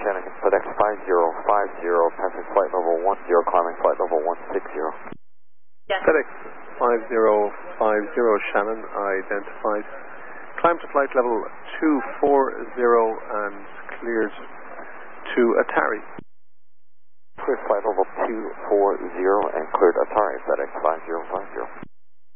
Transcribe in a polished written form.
Shannon, FedEx 5050, passing flight level 10, climbing flight level 160. Yes. FedEx 5050, Shannon, identified. Climb to flight level 240 and cleared to Atari. Cleared flight level 240 and cleared Atari, FedEx 5050.